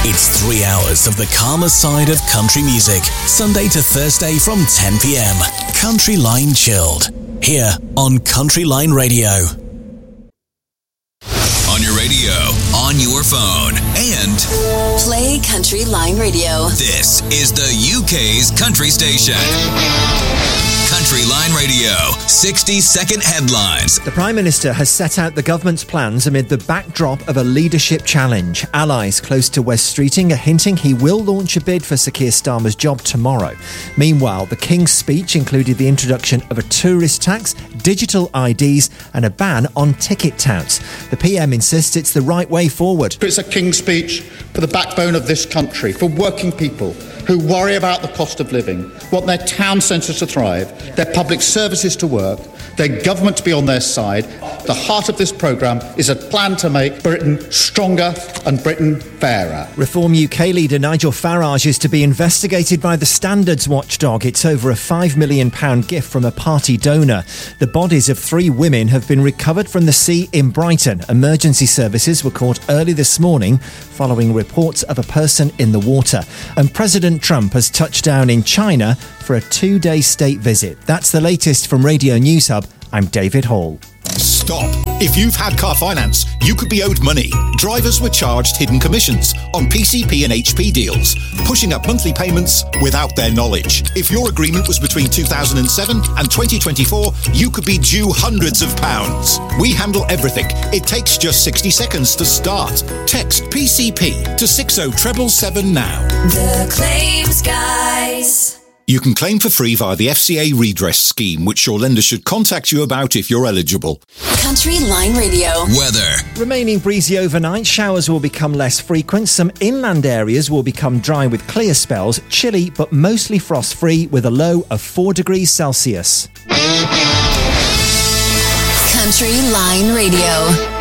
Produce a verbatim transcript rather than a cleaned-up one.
It's three hours of the calmer side of country music, Sunday to Thursday from ten p.m. Country Line Chilled, here on Country Line Radio. On your radio, on your phone, and play Country Line Radio. This is the U K's country station. Country Line Radio, sixty second headlines. The Prime Minister has set out the government's plans amid the backdrop of a leadership challenge. Allies close to West Streeting are hinting he will launch a bid for Sir Keir Starmer's job tomorrow. Meanwhile, the King's speech included the introduction of a tourist tax, digital I Ds and a ban on ticket touts. The P M insists it's the right way forward. It's a King's speech for the backbone of this country, for working people who worry about the cost of living, want their town centres to thrive, their public services to work, their government to be on their side. The heart of this programme is a plan to make Britain stronger and Britain fairer. Reform U K leader Nigel Farage is to be investigated by the standards watchdog. It's over a five million pounds gift from a party donor. The bodies of three women have been recovered from the sea in Brighton. Emergency services were called early this morning following reports of a person in the water. And President Trump has touched down in China for a two-day state visit. That's the latest from Radio News Hub. I'm David Hall. Stop. If you've had car finance, you could be owed money. Drivers were charged hidden commissions on P C P and H P deals, pushing up monthly payments without their knowledge. If your agreement was between two thousand seven and twenty twenty-four, you could be due hundreds of pounds. We handle everything. It takes just sixty seconds to start. Text P C P to six oh seven seven now. The Claims Guys. You can claim for free via the F C A redress scheme, which your lender should contact you about if you're eligible. Country Line Radio. Weather. Remaining breezy overnight, showers will become less frequent. Some inland areas will become dry with clear spells. Chilly, but mostly frost-free with a low of four degrees Celsius. Country Line Radio.